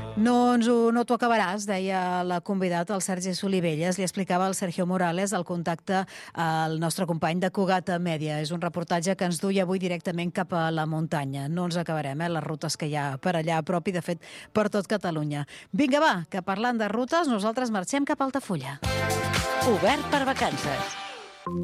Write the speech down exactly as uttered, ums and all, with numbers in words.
No ens ho, no t'ho acabaràs, deia la convidat, el Sergi Solivelles. Li explicava al Sergio Morales el contacte al nostre company de Cugat Mèdia. És un reportatge que ens duia avui directament cap a la muntanya. No ens acabarem, eh, les rutes que hi ha per allà a prop i, de fet, per tot Catalunya. Vinga, va, que parlant de rutes, nosaltres marxem cap a Altafulla. Obert per vacances.